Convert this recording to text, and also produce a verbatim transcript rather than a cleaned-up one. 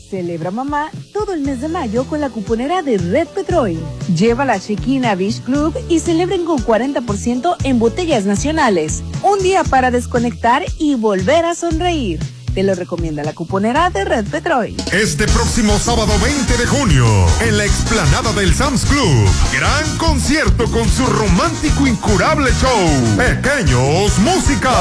Celebra mamá todo el mes de mayo con la cuponera de Red Petrol. Lleva la check-in a Beach Club y celebren con cuarenta por ciento en botellas nacionales. Un día para desconectar y volver a sonreír. Te lo recomienda la cuponera de Red Petrol. Este próximo sábado veinte de junio, en la explanada del Sam's Club, gran concierto con su romántico incurable show. Pequeños Música.